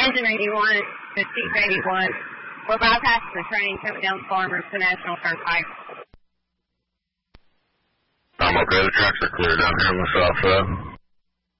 Engine 81 to Chief 81. We're bypassing the train coming down Farmers to National Turnpike. I'm okay. The tracks are clear down here on the south side.